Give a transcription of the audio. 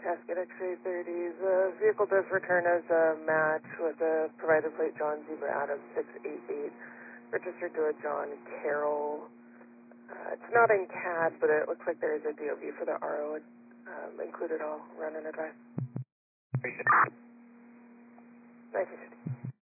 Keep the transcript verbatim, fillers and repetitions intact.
Cascade X-ray thirty. The vehicle does return as a match with the provided plate John Zebra Adam six eight eight, registered to a John Carroll. Uh, it's not in C A D, but it looks like there is a D O B for the R O um, included. I'll run and advise. nineteen fifty.